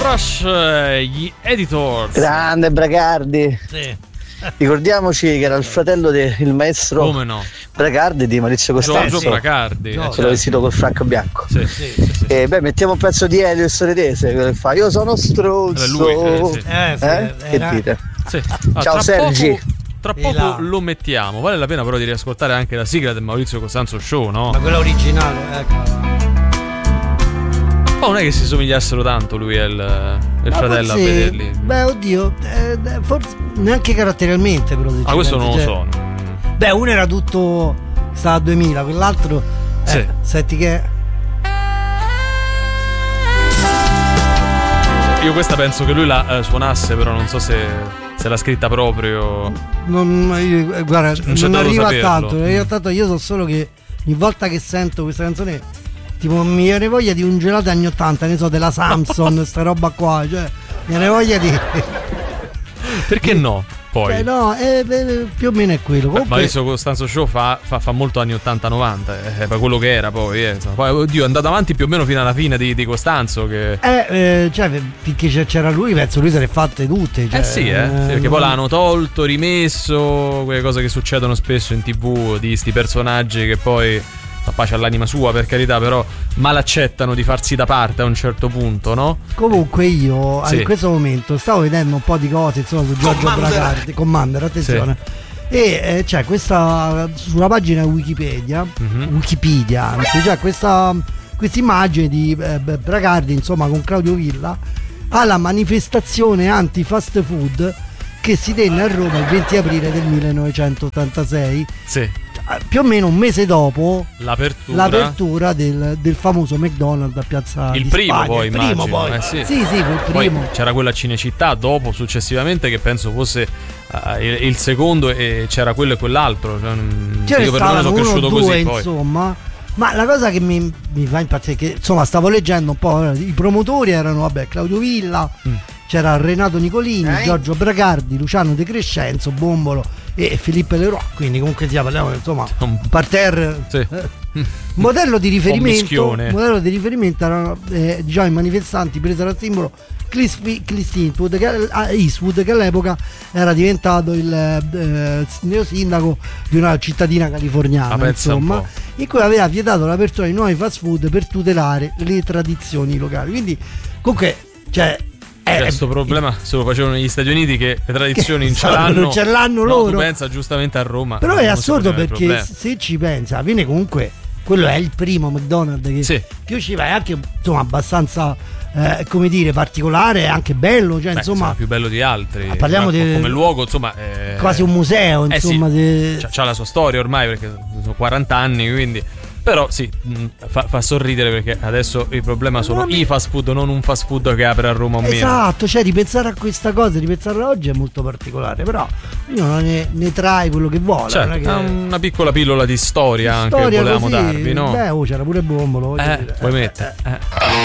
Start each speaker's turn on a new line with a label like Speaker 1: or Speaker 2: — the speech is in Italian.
Speaker 1: Rush, gli Editors.
Speaker 2: Grande Bracardi.
Speaker 3: Sì.
Speaker 2: Ricordiamoci che era il fratello del maestro
Speaker 1: Come no?
Speaker 2: Bracardi di Maurizio Costanzo.
Speaker 1: Giorgio Bracardi.
Speaker 2: Quello vestito col fracco bianco.
Speaker 1: Sì.
Speaker 2: E mettiamo un pezzo di Elio Soredese che fa io sono stronzo.
Speaker 1: Lui, sì.
Speaker 2: Che dite?
Speaker 1: Sì.
Speaker 2: Ciao Sergi.
Speaker 1: Tra poco lo mettiamo. Vale la pena però di riascoltare anche la sigla del Maurizio Costanzo Show, no?
Speaker 3: Ma quella originale, ecco.
Speaker 1: Ma non è che si somigliassero tanto lui e il fratello,
Speaker 3: forse,
Speaker 1: a vederli.
Speaker 3: Beh, oddio, forse neanche caratterialmente, però.
Speaker 1: Questo non lo so.
Speaker 3: Beh, uno era tutto stava a 2000, quell'altro
Speaker 1: sì.
Speaker 3: Senti che
Speaker 1: io questa penso che lui la suonasse, però non so se l'ha scritta proprio.
Speaker 3: Guarda, non arriva a tanto. Io so solo che ogni volta che sento questa canzone tipo mi viene voglia di un gelato anni 80, ne so, della Samson, sta roba qua, cioè mi viene voglia di
Speaker 1: perché no? Poi
Speaker 3: no, più o meno è quello. Comunque...
Speaker 1: Maurizio Costanzo Show fa molto anni 80-90, per quello che era poi oddio, è andato avanti più o meno fino alla fine di Costanzo che...
Speaker 3: cioè finché c'era lui penso lui se le è fatte tutte, cioè,
Speaker 1: sì, perché poi l'hanno tolto, rimesso, quelle cose che succedono spesso in TV di sti personaggi che poi fa pace all'anima sua, per carità, però mal accettano di farsi da parte a un certo punto, no?
Speaker 3: Comunque io in questo momento stavo vedendo un po' di cose insomma su Giorgio Bracardi, Commander, attenzione, e c'è questa sulla pagina Wikipedia, anzi, c'è questa immagine di Bracardi insomma con Claudio Villa alla manifestazione anti-fast food che si tenne a Roma il 20 aprile del 1986.
Speaker 1: Sì.
Speaker 3: Più o meno un mese dopo
Speaker 1: l'apertura
Speaker 3: del famoso McDonald's a Piazza
Speaker 1: il
Speaker 3: di
Speaker 1: primo
Speaker 3: Spagna.
Speaker 1: poi immagino
Speaker 3: poi.
Speaker 1: Sì,
Speaker 3: il primo.
Speaker 1: Poi c'era quella Cinecittà dopo successivamente che penso fosse il secondo, e c'era quello e quell'altro, cioè, io per me sono cresciuto
Speaker 3: due,
Speaker 1: così poi.
Speaker 3: Insomma, ma la cosa che mi fa impazzire è che insomma stavo leggendo un po', i promotori erano Claudio Villa, c'era Renato Nicolini, Giorgio Bracardi, Luciano De Crescenzo, Bombolo e Filippo Leroy, quindi comunque parliamo insomma un parterre. Modello di riferimento erano diciamo i manifestanti presero a simbolo Clint Eastwood, che all'epoca era diventato il neosindaco di una cittadina californiana, insomma, in cui aveva vietato l'apertura di nuovi fast food per tutelare le tradizioni locali. Quindi comunque
Speaker 1: questo problema se lo facevano negli Stati Uniti, che le tradizioni
Speaker 3: non ce l'hanno loro.
Speaker 1: Tu pensa giustamente a Roma,
Speaker 3: però è assurdo perché se ci pensa alla fine comunque quello è il primo McDonald's che più ci va, è anche insomma abbastanza come dire particolare, è anche bello, cioè insomma
Speaker 1: più bello di altri,
Speaker 3: parliamo
Speaker 1: come luogo insomma
Speaker 3: quasi un museo insomma
Speaker 1: c'ha la sua storia ormai perché sono 40 anni, quindi però fa sorridere perché adesso il problema sono i fast food, non un fast food che apre a Roma o meno.
Speaker 3: Esatto, cioè ripensare a questa cosa, ripensarla oggi è molto particolare, però ognuno ne trae quello che vuole.
Speaker 1: Certo, è una piccola pillola di storia anche che volevamo darvi, no?
Speaker 3: Beh, c'era pure Bombolo.
Speaker 1: Vuoi mettere?